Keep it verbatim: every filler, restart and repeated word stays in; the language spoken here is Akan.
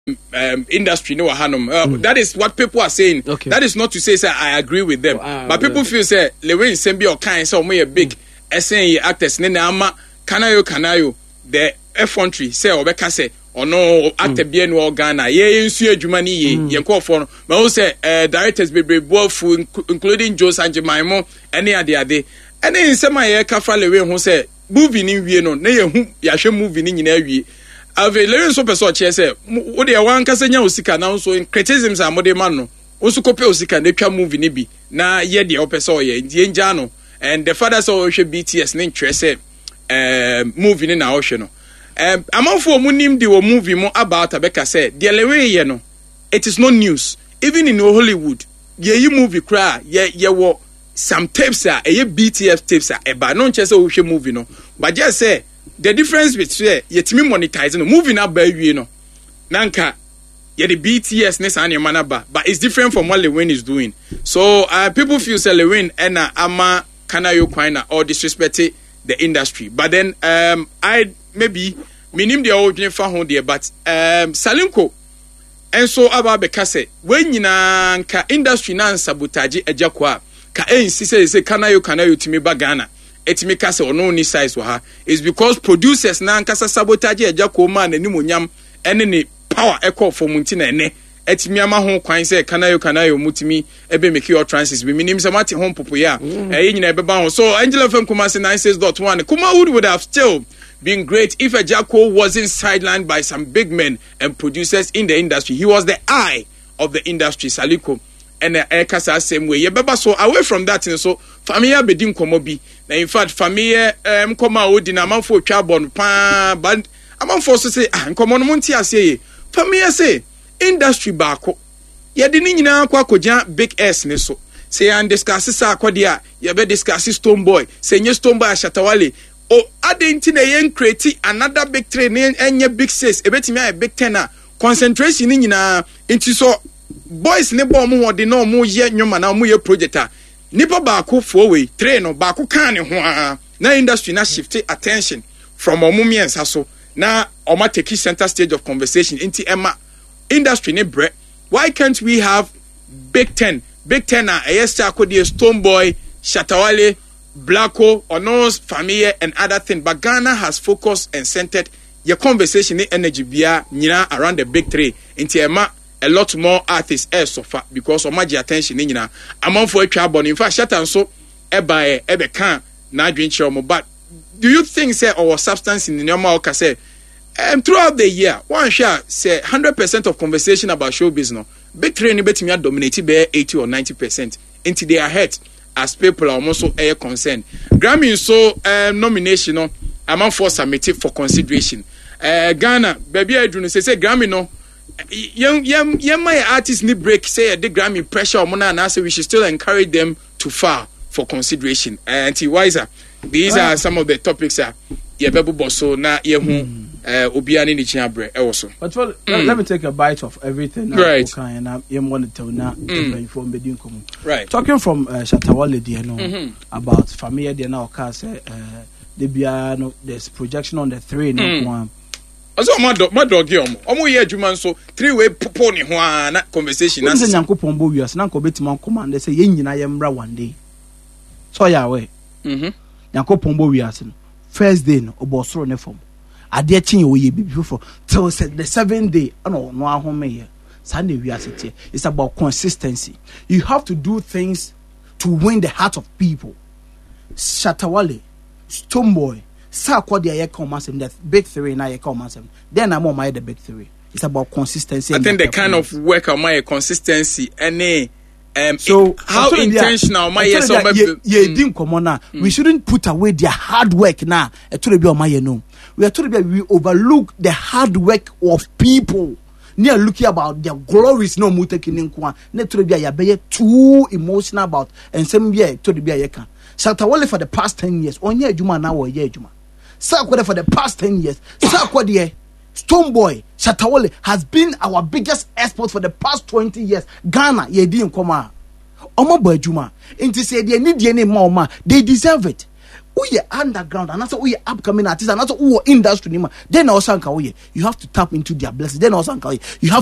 um, industry no hanum. Uh, mm. That is what people are saying. Okay. That is not to say, say I agree with them. Uh, but people yeah. feel say Lewin Sembi or kind so me a big S N A actors ne na ama kanayo kanayo the effrontery say obeka say or no actor mm. bien no Ghana ye nsu adwuma ni ye ye nkofo no but who say uh, directors be bofu including Joe Sanjimaimo any ade ade any nsema ye kafa Lewin who say movie ni wie no na ye hu ya hwe movie ni nyina wie ave Lewin so person che say wo de wan kasa nya osika na so criticisms amode man no osu kope osika na twa movie ni bi na ye de opese oye ndie nja no and the father so hwe B T S ni ntwe say um movie ni na ohwe no um amanfo munim de wo movie mo about abeka say de Lewin ye no it is not news even in Hollywood ye yi movie cry ye ye wo some tapes are a B T S tapes are eba no nche say wo hwe movie no but just say the difference between yetimi monetize no movie na ba wie no nanka ye the B T S ne san man ba but it's different from what Lewin is doing so uh, people feel say Lewin and uh, ama kanayo kwana or disrespect the industry but then um I maybe minim the old fa ho there but um Salinko and so aba be kase when nyina nka industry na sabotage ejakwa ka ensi say say kanayo kanayo timi ba Ghana etimi kase ono ni size wa ha is because producers na nkasa sabotage ejakwa ma na nimonyam ene ne power echo for muntina ene etimi ama ho kwan say kanayo kanayo mutimi ebe make your trances be minim say mate ho popo ya eh nyina ebe ba ho so Angela Fem Kumasi ninety-six point one Kumawood would have still been great if Ejaku wasn't sidelined by some big men and producers in the industry. He was the eye of the industry, Saliko. And the uh, Ekasa same way. Yeah, so away from that, and so familiar bedin komobi. Now, in fact, familiar um koma odi na man for chabon pa but among for say ah come on monti say familiar say industry bako. Yeah, the nyina kwa koja big S ne so. Say and discuss sa kwadia ye be discuss Stone Boy. Say nye Stone Boy Shatawale. Oh, adenti na yen create another big train enye big six ebetimi a big ten a concentration ni nyina enti so boys ne bo mo de na mo ye nwoma na mo ye projector nipa ba ko fo we train no ba ko kan ne ho a na industry na shift attention from omumiensa so na oma take center stage of conversation enti emma industry ne bre why can't we have big ten big ten a yes akodi Stone Boy Shatawale Blacko, Onos, Familia, and other things. But Ghana has focused and centered your conversation in energy via Nina around the big three. Into a lot more artists air so far because of my attention in Nina. Among for a trouble. In fact, shut and so eba ebe can na drink chomo. But do you think say our substance in the normal say um throughout the year one share say hundred percent of conversation about show business big three ni betimi dominated by eighty or ninety percent into their head. As people are also air concerned. Grammy so um, nomination no among for submitted for consideration. Uh, Ghana, baby I do say say Grammy no young young young my artists need break say the Grammy pressure on and I say we should still encourage them to file for consideration. Uh, and wiser. These ah. are some of the topics uh yeah baby boss so na ye hu uh obiani ni chiabre also. But well, mm. let me take a bite of everything now. Right. Okay, and I am want to tell now from Bedin Komu. Right. Talking from uh, Shatawale there no mm-hmm. about familiar there now ka say uh the biano there's projection on the three no mm. one. Also my dog my dog here omo ye adwuma so three way popo ni ho na conversation na. Say Nyankopon bo wiase na nko betima command say ye nyina ye mra one day. So ya we. Mhm. Nyankopon bo wiase no first day no obosoro ne form. Ade chin wo ye bibi for till the seventh day no no ahome here. Sunday we are sitting. It's about consistency. You have to do things to win the heart of people. Shatawale, Stone Boy, Sakwadi aye come asem that big three na aye come asem. Then I'm on my the big three. It's about consistency. I think the kind of work on my consistency any um so how intentional my yes or my ye dim come na we shouldn't put away their hard work now. E to be on my no. We are told that we overlook the hard work of people. Near looking about their glories no mu taking in kwa. Ne to be a be too emotional about and some year to be a can. Shatawale for the past ten years. On year juma now or year juma. Sakwade for the past ten years. Sakwade Stone Boy Shatawale has been our biggest export for the past twenty years. Ghana ye didn't come out. Omo boy juma. Into say they need any more, they deserve it. who you underground and that's who you upcoming artist and that's who industry nima then also anka you have to tap into their blessings then also anka you have